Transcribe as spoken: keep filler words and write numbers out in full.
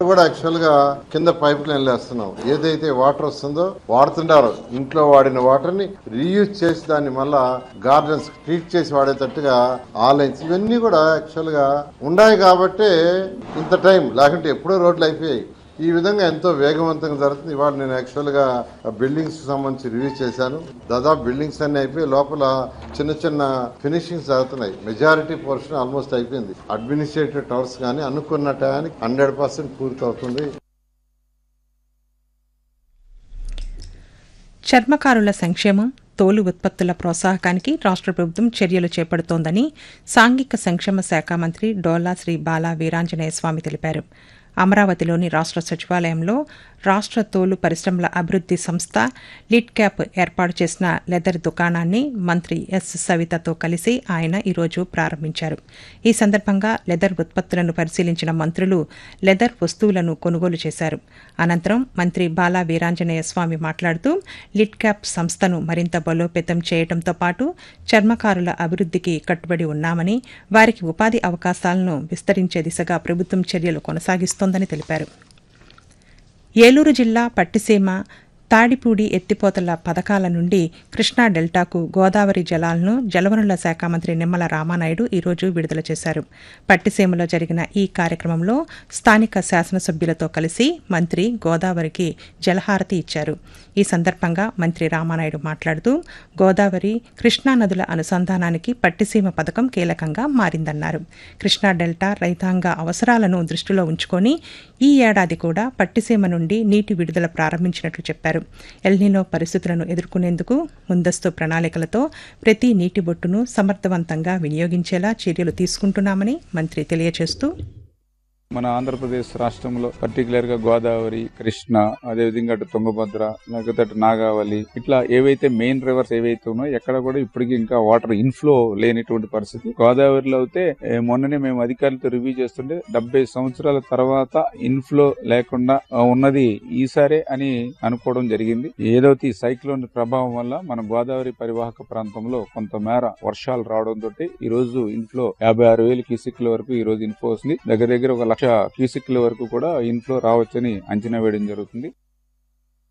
కూడా యాక్చువల్ గా కింద పైప్ లైన్ వేస్తున్నాం. ఏదైతే వాటర్ వస్తుందో వాడుతుంటారో ఇంట్లో వాడిన వాటర్ ని రీయూజ్ చేసి దాన్ని మళ్ళా గార్డెన్స్ ట్రీట్ చేసి వాడేటట్టుగా ఆ లైన్స్ ఇవన్నీ కూడా యాక్చువల్ గా ఉన్నాయి కాబట్టి ఇంత టైం, లేకుంటే ఎప్పుడో రోడ్లు అయిపోయాయి. ఈ విధంగా ఎంతో వేగవంతంగా జరుగుతుంది. ఇవాళ నేను యాక్చువల్ గా బిల్డింగ్స్ సంబంధించి రివ్యూ చేశాను. దాదాపు బిల్డింగ్స్ అన్ని అయిపోయి లోపల చిన్న చిన్న ఫినిషింగ్స్ జరుగుతున్నాయి. మెజారిటీ పోర్షన్ ఆల్మోస్ట్ అయిపోయింది. అడ్మినిస్ట్రేటివ్ టవర్స్ కానీ అనుకున్న టయానికి హండ్రెడ్ పర్సెంట్ పూర్తి అవుతుంది. చర్మకారుల సంక్షేమం, తోలు ఉత్పత్తుల ప్రోత్సాహకానికి రాష్ట్ర ప్రభుత్వం చర్యలు చేపడుతోందని సాంఘిక సంక్షేమ శాఖ మంత్రి డోలా శ్రీ బాలా వీరాంజనేయ స్వామి తెలిపారు. అమరావతిలోని రాష్ట్ర సచివాలయంలో రాష్ట్ర తోలు పరిశ్రమల అభివృద్ది సంస్థ లిడ్ క్యాప్ ఏర్పాటు చేసిన లెదర్ దుకాణాన్ని మంత్రి ఎస్ సవితతో కలిసి ఆయన ఈరోజు ప్రారంభించారు. ఈ సందర్భంగా లెదర్ ఉత్పత్తులను పరిశీలించిన మంత్రులు లెదర్ వస్తువులను కొనుగోలు చేశారు. అనంతరం మంత్రి బాలా వీరాంజనేయ స్వామి మాట్లాడుతూ లిడ్ క్యాప్ సంస్థను మరింత బలోపేతం చేయడంతో పాటు చర్మకారుల అభివృద్దికి కట్టుబడి ఉన్నామని, వారికి ఉపాధి అవకాశాలను విస్తరించే దిశగా ప్రభుత్వం చర్యలు కొనసాగిస్తోందని తెలిపారు. ఏలూరు జిల్లా పట్టిసీమ తాడిపూడి ఎత్తిపోతల పథకాల నుండి కృష్ణా డెల్టాకు గోదావరి జలాలను జలవనరుల శాఖ మంత్రి నిమ్మల రామానాయుడు ఈరోజు విడుదల చేశారు. పట్టిసీమలో జరిగిన ఈ కార్యక్రమంలో స్థానిక శాసనసభ్యులతో కలిసి మంత్రి గోదావరికి జలహారతి ఇచ్చారు. ఈ సందర్భంగా మంత్రి రామానాయుడు మాట్లాడుతూ గోదావరి, కృష్ణా నదుల అనుసంధానానికి పట్టిసీమ పథకం కీలకంగా మారిందన్నారు. కృష్ణా డెల్టా రైతాంగ అవసరాలను దృష్టిలో ఉంచుకొని ఈ ఏడాది కూడా పట్టిసీమ నుండి నీటి విడుదల ప్రారంభించినట్లు చెప్పారు. ఎల్నినో పరిస్థితులను ఎదుర్కొనేందుకు ముందస్తు ప్రణాళికలతో ప్రతి నీటి బొట్టును సమర్థవంతంగా వినియోగించేలా చర్యలు తీసుకుంటున్నామని మంత్రి తెలియజేస్తూ, మన ఆంధ్రప్రదేశ్ రాష్ట్రంలో పర్టికులర్ గా గోదావరి, కృష్ణ, అదేవిధంగా అటు తుంగభద్ర, లేకపోతే అటు నాగావళి, ఇట్లా ఏవైతే మెయిన్ రివర్స్ ఏవైతే ఉన్నాయో ఎక్కడ కూడా ఇప్పటికీ ఇంకా వాటర్ ఇన్ఫ్లో లేనిటువంటి పరిస్థితి. గోదావరిలో అయితే మొన్ననే మేము అధికారులతో రివ్యూ చేస్తుంటే డెబ్బై సంవత్సరాల తర్వాత ఇన్ఫ్లో లేకుండా ఉన్నది ఈసారే అని అనుకోవడం జరిగింది. ఏదైతే ఈ సైక్లోన్ ప్రభావం వల్ల మన గోదావరి పరివాహక ప్రాంతంలో కొంతమేర వర్షాలు రావడంతో ఈ రోజు ఇన్ఫ్లో యాభై ఆరు వేల క్యూసెక్ల వరకు ఈ రోజు ఇన్ఫ్లో వస్తుంది. దగ్గర దగ్గర ఒక లక్ష క్యూసెక్ల వరకు కూడా ఇన్ఫ్లో రావచ్చని అంచనా వేయడం జరుగుతుంది.